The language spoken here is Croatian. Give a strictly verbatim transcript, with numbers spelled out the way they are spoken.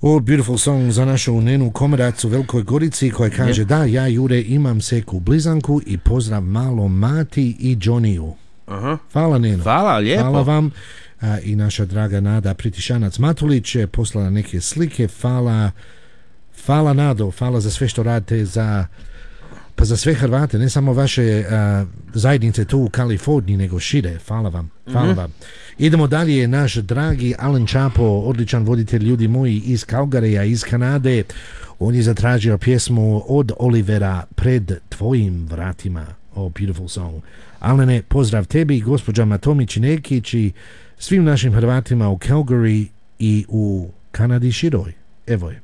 Oh, beautiful song za našu Nenu Komarac u Velikoj Gorici koja kaže yeah. da, ja Jure imam seku blizanku i pozdrav malo Mati i Johnny-u. Aha. Hvala Neno. Hvala, lijepo. Hvala vam. A, i naša draga Nada Pritišanac Matulić je poslala neke slike. Hvala, hvala Nado, hvala za sve što radite za, pa za sve Hrvate, ne samo vaše a, zajednice tu u Kaliforniji, nego šire. Hvala vam, hvala mm-hmm. vam. Idemo dalje, naš dragi Alan Chapo, odličan voditelj, ljudi moji, iz Calgaryja, iz Kanade. On je zatražio pjesmu od Olivera Pred tvojim vratima. Oh, beautiful song. Alene, pozdrav tebi, gospođama Tomić i Nekić i svim našim Hrvatima u Calgary i u Kanadi široj. Evo je.